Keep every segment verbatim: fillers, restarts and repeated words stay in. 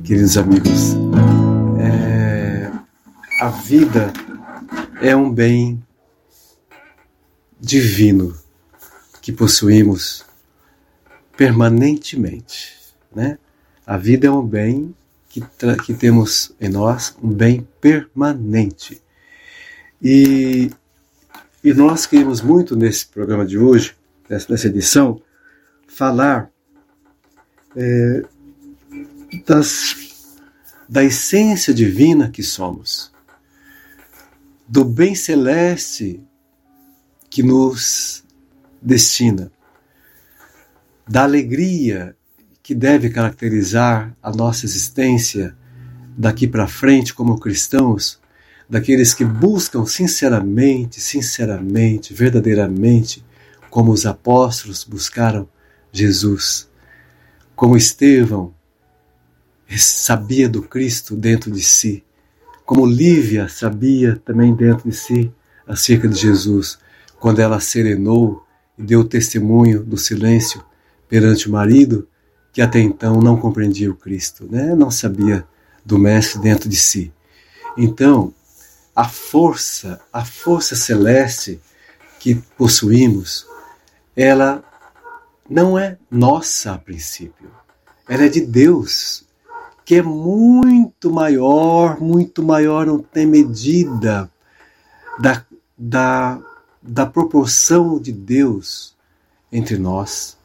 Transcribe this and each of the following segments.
queridos amigos, é, a vida é um bem divino que possuímos permanentemente, né? A vida é um bem que, tra- que temos em nós, um bem permanente. E, e nós queremos muito nesse programa de hoje, nessa, nessa edição, falar é, das, da essência divina que somos, do bem celeste que nos destina, da alegria que deve caracterizar a nossa existência daqui para frente como cristãos, daqueles que buscam sinceramente, sinceramente, verdadeiramente, como os apóstolos buscaram Jesus, como Estevão sabia do Cristo dentro de si, como Lívia sabia também dentro de si acerca de Jesus, quando ela serenou e deu testemunho do silêncio perante o marido, que até então não compreendia o Cristo, né? Não sabia do Mestre dentro de si. Então, a força, a força celeste que possuímos, ela não é nossa a princípio. Ela é de Deus, que é muito maior, muito maior, não tem medida da, da, da proporção de Deus entre nós.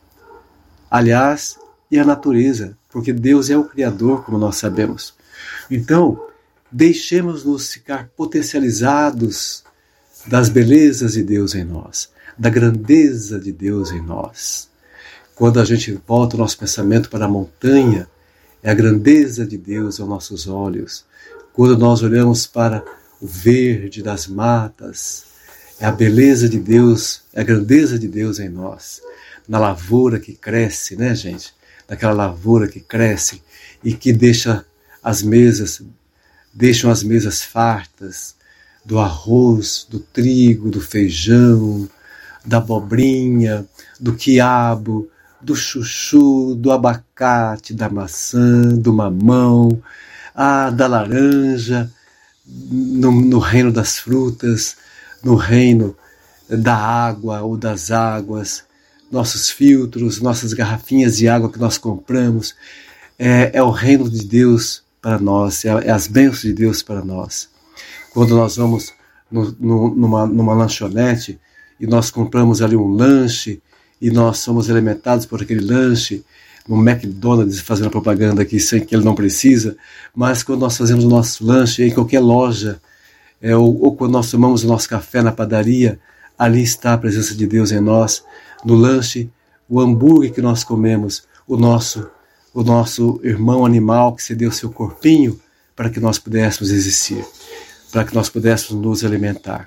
Aliás, e a natureza, porque Deus é o Criador, como nós sabemos. Então, deixemos-nos ficar potencializados das belezas de Deus em nós, da grandeza de Deus em nós. Quando a gente volta o nosso pensamento para a montanha, é a grandeza de Deus aos nossos olhos. Quando nós olhamos para o verde das matas, é a beleza de Deus, é a grandeza de Deus em nós. Na lavoura que cresce, né, gente? Daquela lavoura que cresce e que deixa as mesas, deixam as mesas fartas do arroz, do trigo, do feijão, da abobrinha, do quiabo, do chuchu, do abacate, da maçã, do mamão, ah, da laranja, no, no reino das frutas, no reino da água ou das águas, nossos filtros, nossas garrafinhas de água que nós compramos, é, é o reino de Deus para nós, é, é as bênçãos de Deus para nós. Quando nós vamos no, no, numa, numa lanchonete e nós compramos ali um lanche, e nós somos alimentados por aquele lanche, no McDonald's, fazendo propaganda aqui sem que ele não precisa, mas quando nós fazemos o nosso lanche em qualquer loja, é, ou, ou quando nós tomamos o nosso café na padaria, ali está a presença de Deus em nós. No lanche, o hambúrguer que nós comemos, o nosso, o nosso irmão animal que cedeu seu corpinho para que nós pudéssemos existir, para que nós pudéssemos nos alimentar.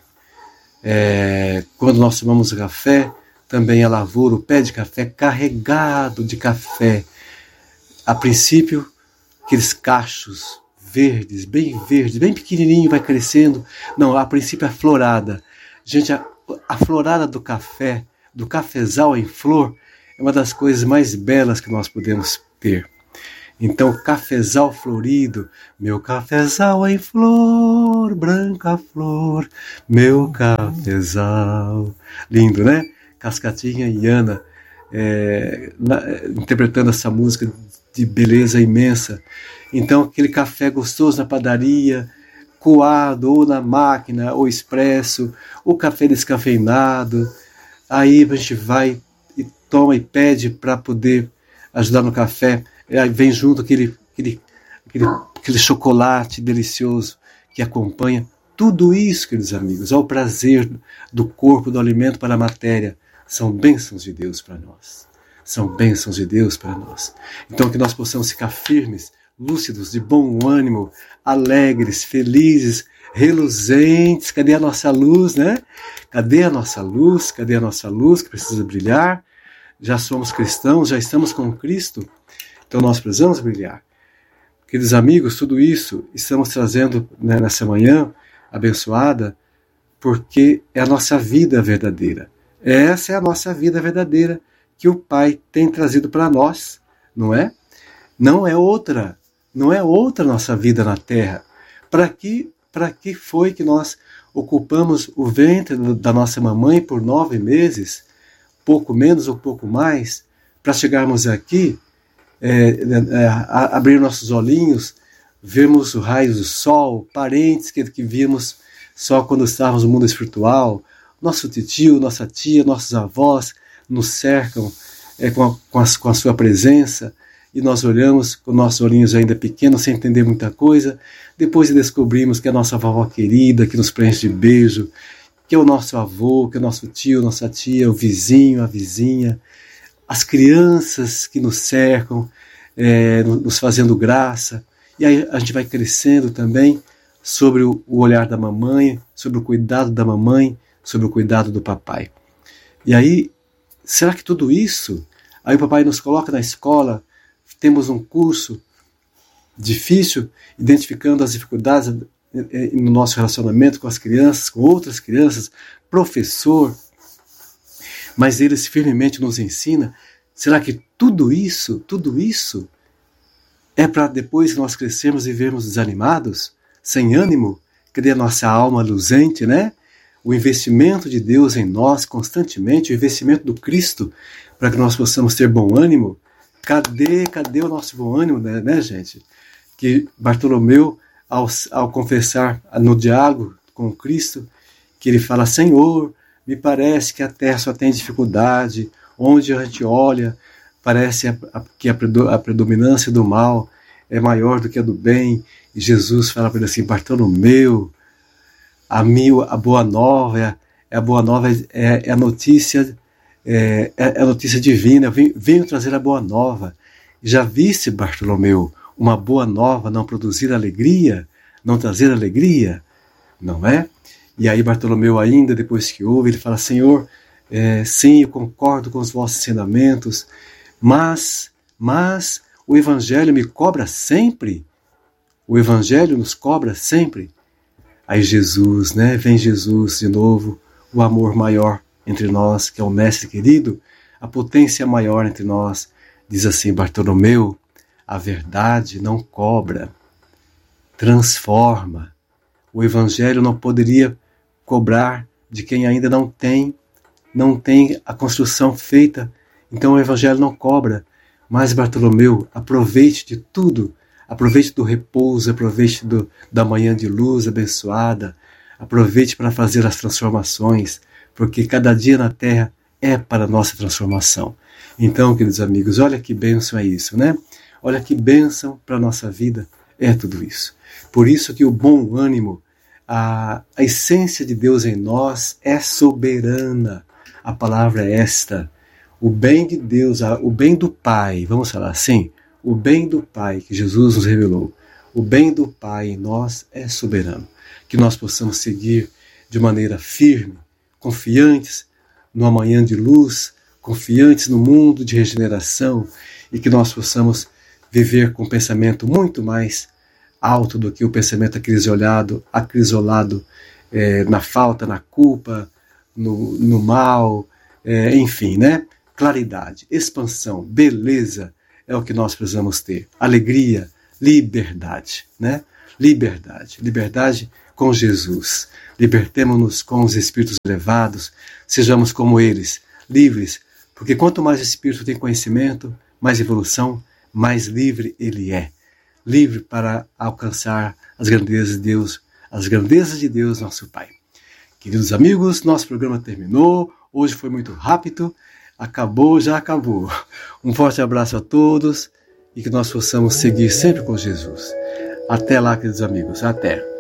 É, quando nós tomamos o café, também a lavoura, o pé de café carregado de café. A princípio, aqueles cachos verdes, bem verdes, bem pequenininho, vai crescendo. Não, a princípio a florada. Gente, a, a florada do café, do cafezal em flor, é uma das coisas mais belas que nós podemos ter. Então, cafezal florido, meu cafezal em flor, branca flor, meu cafezal. Lindo, né? Cascatinha e Ana, é, na, interpretando essa música de beleza imensa. Então, aquele café gostoso na padaria, coado, ou na máquina, ou expresso, ou café descafeinado. Aí a gente vai e toma e pede para poder ajudar no café. Aí vem junto aquele, aquele, aquele, aquele chocolate delicioso que acompanha. Tudo isso, queridos amigos, ao prazer do corpo, do alimento para a matéria, são bênçãos de Deus para nós. São bênçãos de Deus para nós. Então que nós possamos ficar firmes, lúcidos, de bom ânimo, alegres, felizes, reluzentes. Cadê a nossa luz, né? Cadê a nossa luz? Cadê a nossa luz que precisa brilhar? Já somos cristãos, já estamos com Cristo, então nós precisamos brilhar. Queridos amigos, tudo isso estamos trazendo, né, nessa manhã abençoada, porque é a nossa vida verdadeira. Essa é a nossa vida verdadeira que o Pai tem trazido para nós, não é? Não é outra. Não é outra nossa vida na terra. Para que, para que foi que nós ocupamos o ventre da nossa mamãe por nove meses, pouco menos ou pouco mais, para chegarmos aqui, é, é, abrir nossos olhinhos, vermos os raios do sol, parentes que, que vimos só quando estávamos no mundo espiritual, nosso tio, nossa tia, nossos avós nos cercam é, com, a, com, a, com a sua presença, e nós olhamos com nossos olhinhos ainda pequenos, sem entender muita coisa, depois descobrimos que é a nossa vovó querida, que nos preenche de beijo, que é o nosso avô, que é o nosso tio, nossa tia, o vizinho, a vizinha, as crianças que nos cercam, é, nos fazendo graça, e aí a gente vai crescendo também sobre o olhar da mamãe, sobre o cuidado da mamãe, sobre o cuidado do papai. E aí, será que tudo isso, aí o papai nos coloca na escola, temos um curso difícil, identificando as dificuldades no nosso relacionamento com as crianças, com outras crianças, professor, mas ele firmemente nos ensina. Será que tudo isso, tudo isso é para depois que nós crescermos e vermos desanimados, sem ânimo? Cadê a nossa alma luzente, né? O investimento de Deus em nós constantemente, o investimento do Cristo para que nós possamos ter bom ânimo. Cadê, cadê o nosso bom ânimo, né, né gente? Que Bartolomeu, ao, ao confessar no diálogo com Cristo, que ele fala: Senhor, me parece que a terra só tem dificuldade, onde a gente olha, parece a, a, que a, a predominância do mal é maior do que a do bem. E Jesus fala para ele assim: Bartolomeu, a, mil, a boa nova, é, é a boa nova é, é a notícia É, é a notícia divina, venho, venho trazer a boa nova. Já viste, Bartolomeu, uma boa nova não produzir alegria, não trazer alegria? Não é? E aí Bartolomeu ainda, depois que ouve, ele fala: Senhor, é, sim, eu concordo com os vossos ensinamentos, mas, mas o Evangelho me cobra sempre? O Evangelho nos cobra sempre? Aí Jesus, né? Vem Jesus de novo, o amor maior entre nós, que é o mestre querido, a potência maior entre nós, diz assim: Bartolomeu, a verdade não cobra, transforma. O Evangelho não poderia cobrar de quem ainda não tem, não tem a construção feita, então o Evangelho não cobra. Mas Bartolomeu, aproveite de tudo, aproveite do repouso, aproveite do, da manhã de luz abençoada, aproveite para fazer as transformações, porque cada dia na terra é para a nossa transformação. Então, queridos amigos, olha que bênção é isso, né? Olha que bênção para a nossa vida é tudo isso. Por isso que o bom ânimo, a, a essência de Deus em nós é soberana. A palavra é esta: o bem de Deus, o bem do Pai, vamos falar assim, o bem do Pai que Jesus nos revelou, o bem do Pai em nós é soberano. Que nós possamos seguir de maneira firme, confiantes no amanhã de luz, confiantes no mundo de regeneração, e que nós possamos viver com um pensamento muito mais alto do que o pensamento acrisolado, acrisolado é, na falta, na culpa, no, no mal, é, enfim, né? Claridade, expansão, beleza é o que nós precisamos ter. Alegria, liberdade, né? Liberdade, liberdade com Jesus. Libertemo-nos com os espíritos elevados, sejamos como eles, livres, porque quanto mais o espírito tem conhecimento, mais evolução, mais livre ele é. Livre para alcançar as grandezas de Deus, as grandezas de Deus, nosso Pai. Queridos amigos, nosso programa terminou, hoje foi muito rápido, acabou, já acabou. Um forte abraço a todos e que nós possamos seguir sempre com Jesus. Até lá, queridos amigos, até.